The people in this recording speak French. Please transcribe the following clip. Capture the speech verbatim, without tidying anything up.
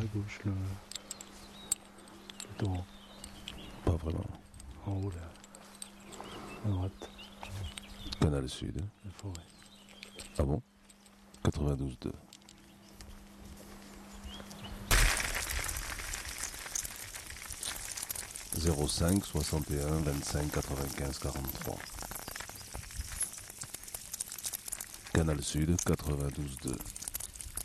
à gauche, le, le taureau. Pas vraiment. En haut, là. À droite, Canal Sud. la forêt. Ah bon? quatre-vingt-douze deux. zéro cinq soixante et un vingt-cinq quatre-vingt-quinze quarante-trois. Canal Sud quatre-vingt-douze deux.